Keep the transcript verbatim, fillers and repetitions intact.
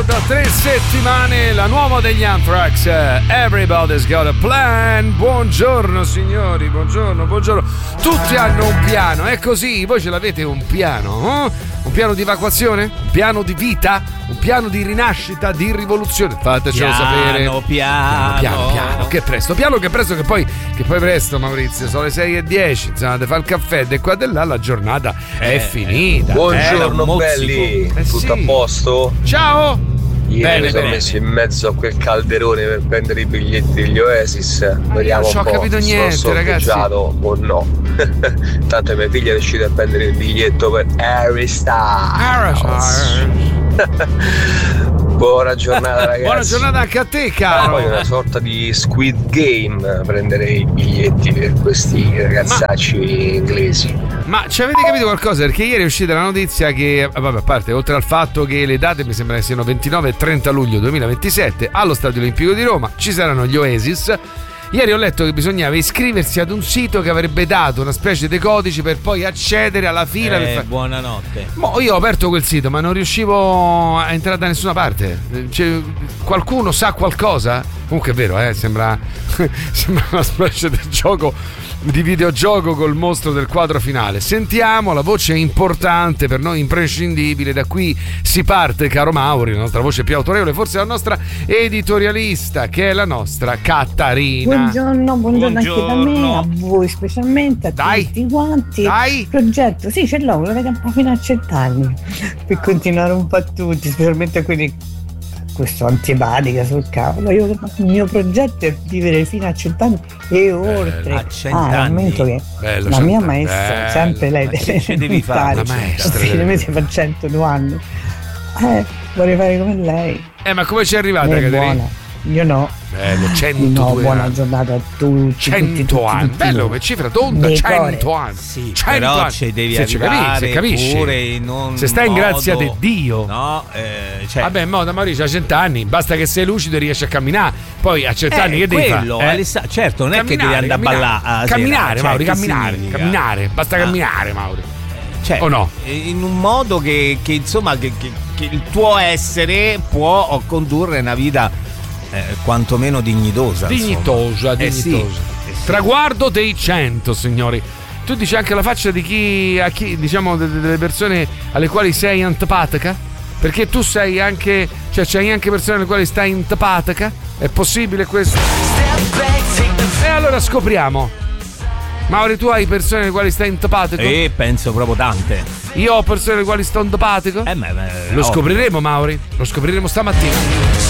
da tre settimane la nuova degli Anthrax, Everybody's Got a Plan. Buongiorno signori, buongiorno, buongiorno. Tutti hanno un piano, è così, voi ce l'avete un piano, eh? Un piano di evacuazione? Un piano di vita? Un piano di rinascita, di rivoluzione? Fatecelo piano, sapere. Piano, piano, piano, piano, che presto, piano che presto, che poi, che poi presto Maurizio, sono le sei e dieci, insomma, te fa il caffè, e qua e là la giornata è eh, finita. Buongiorno eh, belli, eh, tutto sì. a posto? Ciao! Ieri Bene, mi sono bene. messo in mezzo a quel calderone per prendere i biglietti degli Oasis. Vediamo non ci ho un po' capito se niente, sono ragazzi. sorteggiato o no. Tanto mia figlia è riuscita a prendere il biglietto per Harry Styles. Buona giornata ragazzi. Buona giornata anche a te, caro. Poi una sorta di Squid Game, prenderei i biglietti per questi ragazzacci Ma... inglesi. Ma ci avete capito qualcosa? Perché ieri è uscita la notizia che, vabbè, a parte, oltre al fatto che le date mi sembra che siano ventinove e trenta luglio duemilaventisette allo Stadio Olimpico di Roma ci saranno gli Oasis. Ieri ho letto che bisognava iscriversi ad un sito che avrebbe dato una specie di codici per poi accedere alla fila. Eh, per fa... buonanotte. Mo io ho aperto quel sito ma non riuscivo a entrare da nessuna parte. Cioè, qualcuno sa qualcosa? Comunque è vero, eh, sembra, sembra una specie di gioco di videogioco col mostro del quadro finale. Sentiamo la voce importante, per noi imprescindibile. Da qui si parte, caro Mauri, la nostra voce più autorevole, forse la nostra editorialista, che è la nostra Catarina. Buongiorno, buongiorno, buongiorno anche da me, a voi specialmente, a Dai. tutti quanti. Dai. Progetto, sì, ce l'ho, lo vedo un po' fino a cent'anni per continuare un po' a tutti, specialmente a quelli questo antipatica sul cavolo. Io, il mio progetto è vivere fino a cent'anni e oltre. A cent'anni. Ah, rammento che Bello, la mia cent'anni. maestra, Bello. sempre lei Ma che delle ci devi fare, elementari, la maestra? a fine mese fa centodue anni. Eh, vorrei fare come lei. Eh, ma come ci è arrivata, Lei è Caterina? buona. Io no. Bello, centodue No, buona anni. giornata a tutti. cento tutti, tutti, anni, tutti. bello come cifra tonda, Decore. cento anni. Sì, cento però anni. ci devi Se ci arrivare capisci, se capisci. pure in un Se stai in modo- grazia di Dio. No, eh, cioè, Vabbè, mo da Maurizio ha cento anni, basta che sei lucido e riesci a camminare. Poi a cento eh, anni che devi fare? quello, Eh? Alessa- certo, non è che devi andare a camminare. ballare a sera, Camminare, cioè, Mauri, che camminare, significa? camminare, basta Ah. camminare, Mauri. Cioè, O no? in un modo che, che insomma che, che- che il tuo essere può condurre una vita eh, quantomeno dignitosa. Dignitosa, insomma. Eh sì, dignitosa. eh sì. Traguardo dei cento, signori. Tu dici anche la faccia di chi, a chi, diciamo, de- delle persone alle quali sei antipatica? Perché tu sei anche, cioè c'hai anche persone alle quali stai antipatica? È possibile questo? E allora scopriamo. Mauri, tu hai persone alle quali stai antipatico? E penso proprio tante. Io ho persone alle quali sto antipatico? Eh, ma, ma- Lo no. scopriremo, Mauri. Lo scopriremo stamattina.